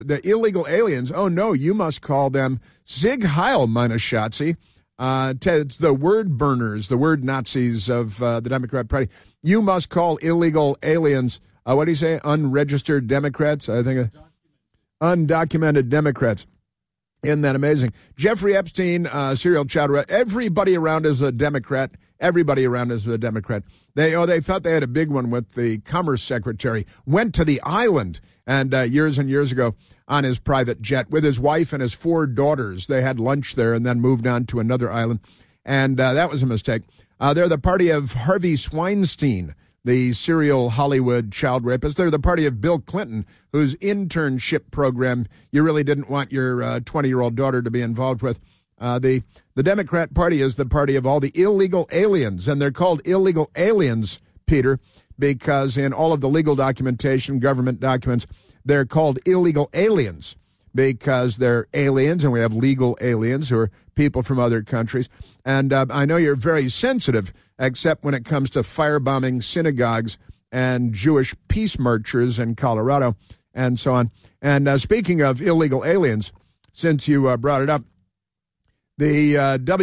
the illegal aliens, oh no, you must call them Sieg Heil, meine Schatzi. It's the word burners, the word Nazis of the Democrat Party. You must call illegal aliens, what do you say, unregistered Democrats? I think undocumented Democrats. Isn't that amazing? Jeffrey Epstein, serial child, everybody around is a Democrat. Everybody around is a Democrat. They thought they had a big one with the Commerce Secretary. Went to the island and years and years ago on his private jet with his wife and his 4 daughters. They had lunch there and then moved on to another island. And that was a mistake. They're the party of Harvey Weinstein, the serial Hollywood child rapist. They're the party of Bill Clinton, whose internship program you really didn't want your 20-year-old daughter to be involved with. The Democrat Party is the party of all the illegal aliens, and they're called illegal aliens, Peter, because in all of the legal documentation, government documents, they're called illegal aliens because they're aliens, and we have legal aliens who are people from other countries. And I know you're very sensitive, except when it comes to firebombing synagogues and Jewish peace marchers in Colorado and so on. And speaking of illegal aliens, since you brought it up, the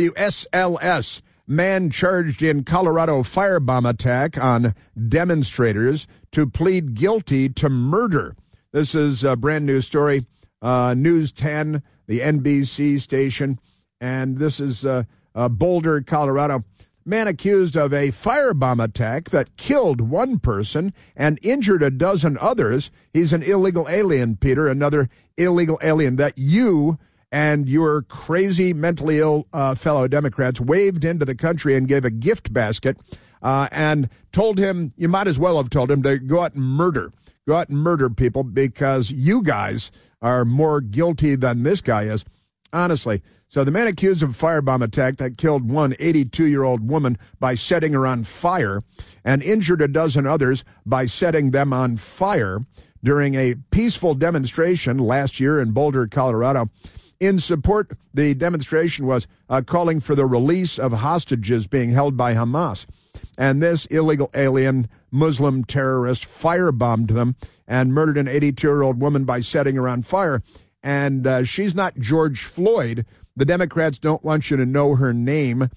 WSLS, man charged in Colorado firebomb attack on demonstrators to plead guilty to murder. This is a brand new story, News 10, the NBC station, and this is Boulder, Colorado. Man accused of a firebomb attack that killed 1 person and injured a dozen others. He's an illegal alien, Peter, another illegal alien that you and your crazy, mentally ill fellow Democrats waved into the country and gave a gift basket and told him, you might as well have told him to go out and murder. Go out and murder people because you guys are more guilty than this guy is, honestly. So the man accused of a firebomb attack that killed one 82-year-old woman by setting her on fire and injured a dozen others by setting them on fire during a peaceful demonstration last year in Boulder, Colorado. In support, the demonstration was calling for the release of hostages being held by Hamas. And this illegal alien Muslim terrorist firebombed them and murdered an 82-year-old woman by setting her on fire. And she's not George Floyd. The Democrats don't want you to know her name.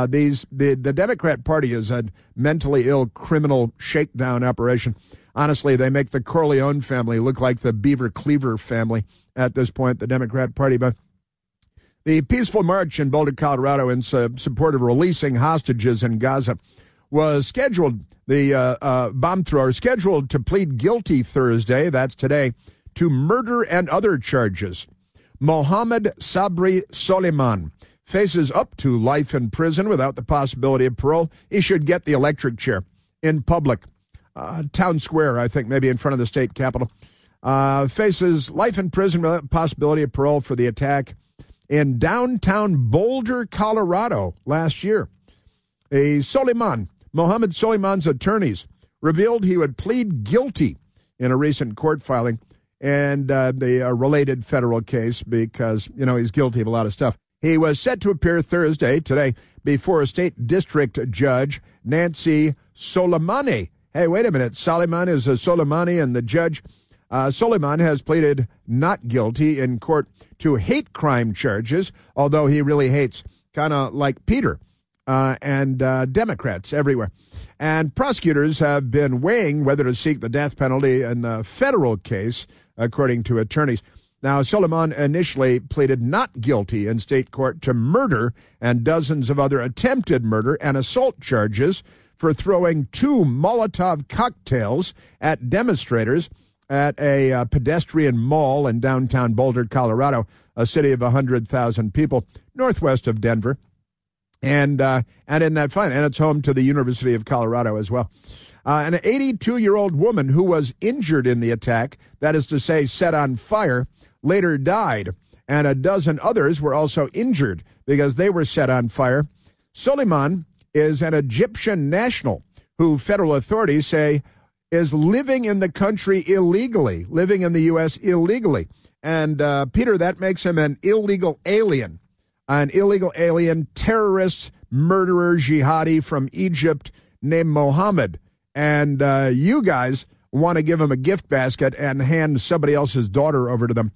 The Democrat Party is a mentally ill criminal shakedown operation. Honestly, they make the Corleone family look like the Beaver Cleaver family at this point, the Democrat Party. But the peaceful march in Boulder, Colorado, in support of releasing hostages in Gaza was scheduled, the bomb thrower scheduled to plead guilty Thursday, that's today, to murder and other charges. Mohammed Sabri Soliman faces up to life in prison without the possibility of parole. He should get the electric chair in public. Town Square, I think, maybe in front of the state capitol. Faces life in prison without the possibility of parole for the attack in downtown Boulder, Colorado last year. Mohammed Soliman's attorneys revealed he would plead guilty in a recent court filing and the related federal case because, he's guilty of a lot of stuff. He was set to appear Thursday, today, before a state district judge, Nancy Soleimani. Hey, wait a minute. Soleimani is a Soleimani, and the judge, Soliman, has pleaded not guilty in court to hate crime charges, although he really hates, kind of like Peter, and Democrats everywhere. And prosecutors have been weighing whether to seek the death penalty in the federal case, according to attorneys. Now, Soliman initially pleaded not guilty in state court to murder and dozens of other attempted murder and assault charges for throwing 2 Molotov cocktails at demonstrators at a pedestrian mall in downtown Boulder, Colorado, a city of 100,000 people, northwest of Denver. And in that fine, and it's home to the University of Colorado as well. An 82-year-old woman who was injured in the attack, that is to say, set on fire, later died, and a dozen others were also injured because they were set on fire. Soliman is an Egyptian national who federal authorities say is living in the country illegally, living in the U.S. illegally. And, Peter, that makes him an illegal alien terrorist, murderer, jihadi from Egypt named Mohammed. And you guys want to give them a gift basket and hand somebody else's daughter over to them.